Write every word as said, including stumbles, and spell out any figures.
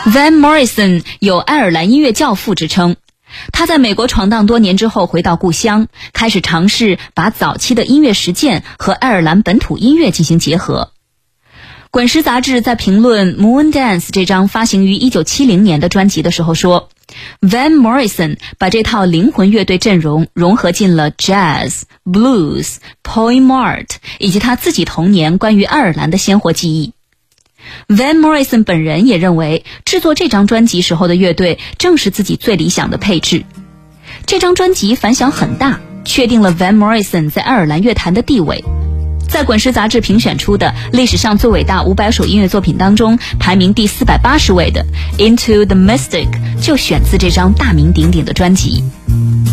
Van Morrison 有爱尔兰音乐教父之称，他在美国闯荡多年之后回到故乡，开始尝试把早期的音乐实践和爱尔兰本土音乐进行结合。滚石杂志在评论 Moon Dance 这张发行于一九七零年的专辑的时候说， Van Morrison 把这套灵魂乐队阵容融合进了 Jazz、Blues、Poem Art 以及他自己童年关于爱尔兰的鲜活记忆。Van Morrison 本人也认为，制作这张专辑时候的乐队正是自己最理想的配置。这张专辑反响很大，确定了 Van Morrison 在爱尔兰乐坛的地位。在滚石杂志评选出的历史上最伟大五百首音乐作品当中，排名第四百八十位的 Into the Mystic 就选自这张大名鼎鼎的专辑。